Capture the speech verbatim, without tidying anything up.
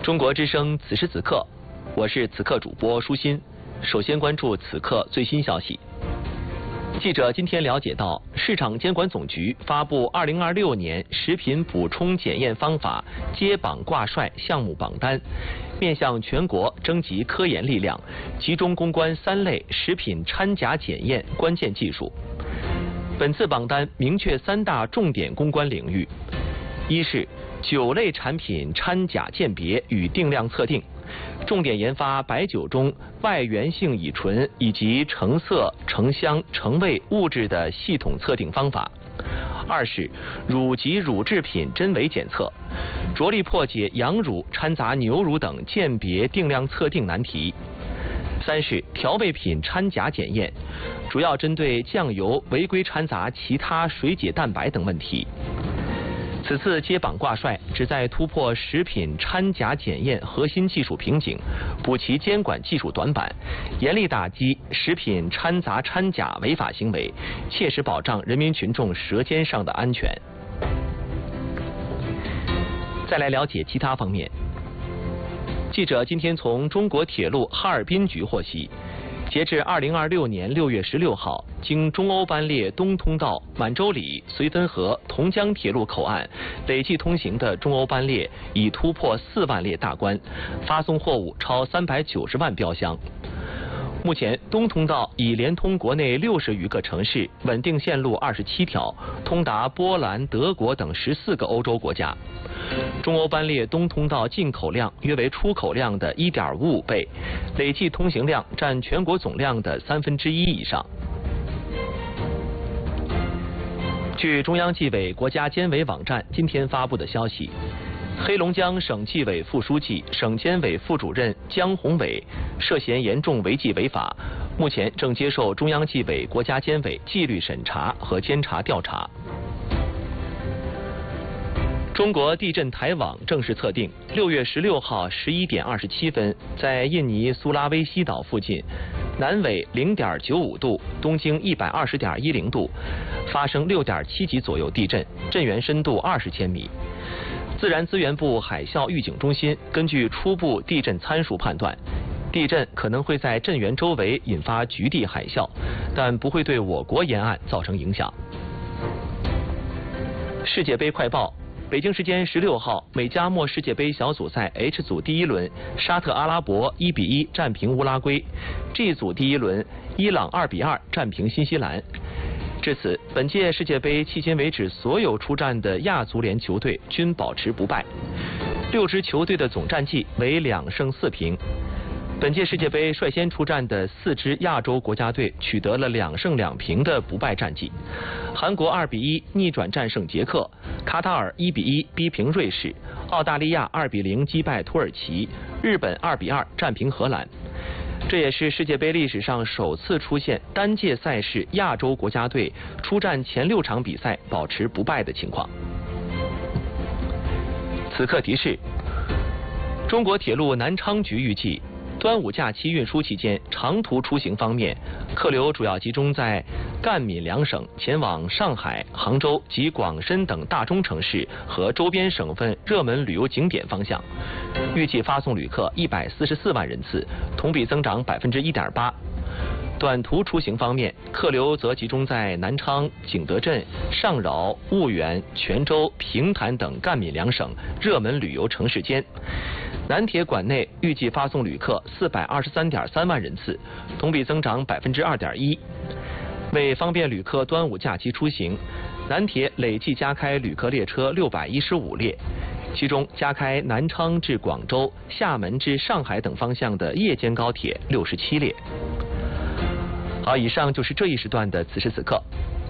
中国之声此时此刻，我是此刻主播舒心。首先关注此刻最新消息。记者今天了解到，市场监管总局发布二零二六年食品补充检验方法揭榜挂帅项目榜单，面向全国征集科研力量，集中攻关三类食品掺假检验关键技术。本次榜单明确三大重点攻关领域：一是酒类产品掺假鉴别与定量测定，重点研发白酒中外源性乙醇以及成色、成香、成味物质的系统测定方法；二是乳及乳制品真伪检测，着力破解羊乳掺杂牛乳等鉴别定量测定难题；三是调味品掺假检验，主要针对酱油违规掺杂其他水解蛋白等问题。此次揭榜挂帅，旨在突破食品掺假检验核心技术瓶颈，补齐监管技术短板，严厉打击食品掺杂掺假违法行为，切实保障人民群众舌尖上的安全。再来了解其他方面。记者今天从中国铁路哈尔滨局获悉，截至二零二六年六月十六号，经中欧班列东通道满洲里、绥芬河、同江铁路口岸累计通行的中欧班列已突破四万列大关，发送货物超三百九十万标箱。目前，东通道已连通国内六十余个城市，稳定线路二十七条，通达波兰、德国等十四个欧洲国家。中欧班列东通道进口量约为出口量的 一点五五倍，累计通行量占全国总量的三分之一以上。据中央纪委国家监委网站今天发布的消息，黑龙江省纪委副书记、省监委副主任姜宏伟涉嫌严重违纪违法，目前正接受中央纪委国家监委纪律审查和监察调查。中国地震台网正式测定，六月十六号十一点二十七分，在印尼苏拉威西岛附近，南纬零点九五度，东经一百二十点一零度，发生六点七级左右地震，震源深度二十千米。自然资源部海啸预警中心根据初步地震参数判断，地震可能会在震源周围引发局地海啸，但不会对我国沿岸造成影响。世界杯快报。北京时间十六号，美加墨世界杯小组赛 H 组第一轮，沙特阿拉伯一比一战平乌拉圭 ；G 组第一轮，伊朗二比二战平新西兰。至此，本届世界杯迄今为止所有出战的亚足联球队均保持不败，六支球队的总战绩为两胜四平。本届世界杯率先出战的四支亚洲国家队取得了两胜两平的不败战绩。韩国二比一逆转战胜捷克，卡塔尔一比一逼平瑞士，澳大利亚二比零击败土耳其，日本二比二战平荷兰。这也是世界杯历史上首次出现单届赛事亚洲国家队出战前六场比赛保持不败的情况。此刻提示：中国铁路南昌局预计，端午假期运输期间，长途出行方面，客流主要集中在赣闽两省前往上海、杭州及广深等大中城市和周边省份热门旅游景点方向，预计发送旅客一百四十四万人次，同比增长百分之一点八。短途出行方面，客流则集中在南昌、景德镇、上饶、婺源、泉州、平潭等赣闽两省热门旅游城市间。南铁管内预计发送旅客四百二十三点三万人次，同比增长百分之二点一。为方便旅客端午假期出行，南铁累计加开旅客列车六百一十五列，其中加开南昌至广州、厦门至上海等方向的夜间高铁六十七列。好，以上就是这一时段的此时此刻。